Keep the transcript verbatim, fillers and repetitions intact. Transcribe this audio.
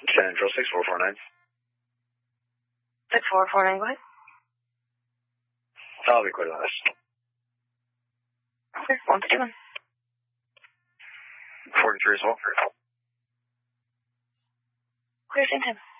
Central six four four nine. six four four nine, go ahead. I'll be clear on this. Okay, one fifty-one. forty-three as well. Clear, same time.